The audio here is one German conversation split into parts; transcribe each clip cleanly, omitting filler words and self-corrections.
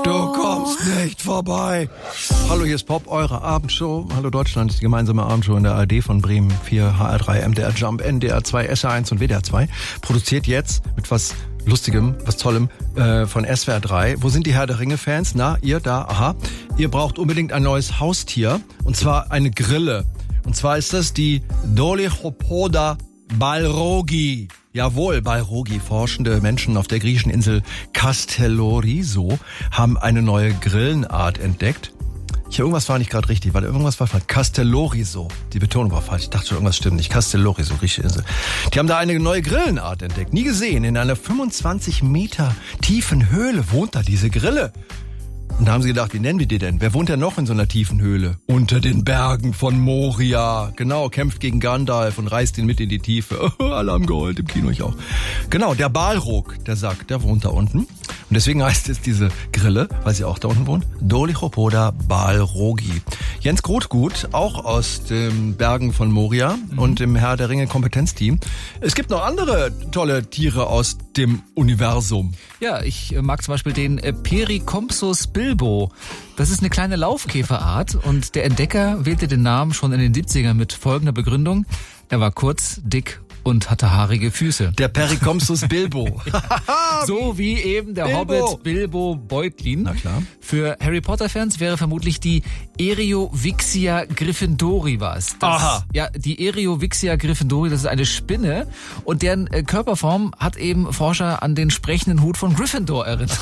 Du kommst nicht vorbei. Hallo, hier ist Pop, eure Abendshow. Hallo Deutschland, die gemeinsame Abendshow in der ARD von Bremen 4, HR3, MDR Jump, NDR 2, SR1 und WDR 2. Produziert jetzt mit was Lustigem, was Tollem von SWR 3. Wo sind die Herr der Ringe-Fans? Na, ihr da? Aha. Ihr braucht unbedingt ein neues Haustier. Und zwar eine Grille. Und zwar ist das die Dolichopoda balrogi. Jawohl, Balrogi. Forschende Menschen auf der griechischen Insel Castellorizo haben eine neue Grillenart entdeckt. Irgendwas war nicht gerade richtig, weil irgendwas war falsch. Castellorizo. Die Betonung war falsch. Ich dachte schon, irgendwas stimmt nicht. Castellorizo, griechische Insel. Die haben da eine neue Grillenart entdeckt. Nie gesehen. In einer 25 Meter tiefen Höhle wohnt da diese Grille. Und da haben sie gedacht, wie nennen wir die denn? Wer wohnt denn noch in so einer tiefen Höhle? Unter den Bergen von Moria. Genau, kämpft gegen Gandalf und reißt ihn mit in die Tiefe. Alle haben geheult, im Kino ich auch. Genau, der Balrog, der Sack, der wohnt da unten. Und deswegen heißt es diese Grille, weil sie auch da unten wohnt, Dolichopoda balrogi. Jens Grotgut, auch aus den Bergen von Moria und im Herr der Ringe Kompetenzteam. Es gibt noch andere tolle Tiere aus dem Universum. Ja, ich mag zum Beispiel den Pericompsus bilbo. Das ist eine kleine Laufkäferart und der Entdecker wählte den Namen schon in den 70ern mit folgender Begründung. Er war kurz, dick und hatte haarige Füße. Der Pericompsus bilbo. So wie eben der Hobbit Bilbo Beutlin. Na klar. Für Harry Potter-Fans wäre vermutlich die Eriovixia gryffindori was. Aha. Ja, die Eriovixia gryffindori, das ist eine Spinne und deren Körperform hat eben Forscher an den sprechenden Hut von Gryffindor erinnert.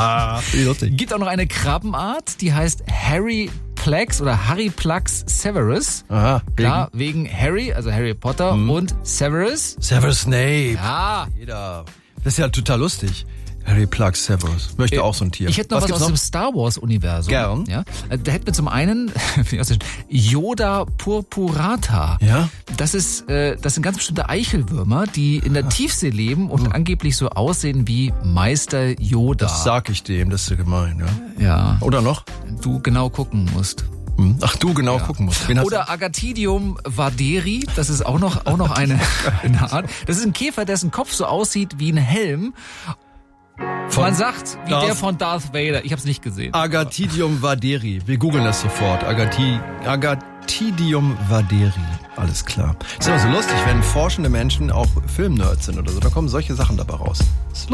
Gibt auch noch eine Krabbenart, die heißt Harryplex oder Harryplex severus. Aha. Klar, wegen Harry, also Harry Potter und Severus. Severus Snape. Ja. Jeder. Das ist ja total lustig. Harryplex Severus. Möchte auch so ein Tier. Ich hätte noch was aus dem Star Wars Universum. Gern. Ja, da hätten wir zum einen Yoda purpurata. Ja. Das sind ganz bestimmte Eichelwürmer, die in der Tiefsee leben und angeblich so aussehen wie Meister Yoda. Das sag ich dem, das ist gemein, ja. Ja. Oder noch? Du genau gucken musst. Ach, du genau gucken musst. Oder Agathidium vaderi, das ist auch noch eine Art. Das ist ein Käfer, dessen Kopf so aussieht wie ein Helm. Man sagt, wie der von Darth Vader. Ich habe es nicht gesehen. Agathidium vaderi. Wir googeln das sofort. Agathidium vaderi. Alles klar. Ist immer so lustig, wenn forschende Menschen auch Filmnerds sind oder so. Da kommen solche Sachen dabei raus. Ist lustig.